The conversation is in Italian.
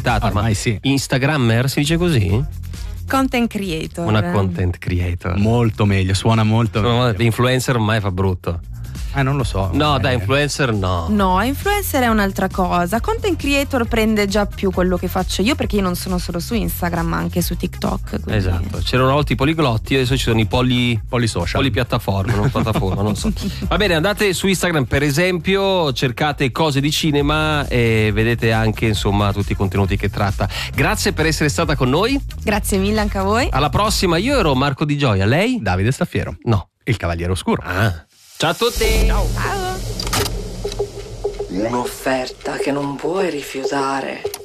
diventata? Ormai sì. Instagrammer, si dice così? Content creator. Una content creator. Molto meglio, suona molto meglio. Influencer ormai fa brutto. Non lo so. No, dai, influencer no. No, influencer è un'altra cosa. Content creator prende già più quello che faccio io, perché io non sono solo su Instagram, ma anche su TikTok. Quindi... Esatto. C'erano una volta i poliglotti, adesso ci sono i polisocial. Polipiattaforme, non piattaforma, non so. Va bene, andate su Instagram per esempio, cercate cose di cinema e vedete anche insomma tutti i contenuti che tratta. Grazie per essere stata con noi. Grazie mille anche a voi. Alla prossima, io ero Marco Di Gioia, lei? Davide Staffiero. No. Il Cavaliere Oscuro. Ciao a tutti. Ciao. Ciao. Un'offerta che non puoi rifiutare.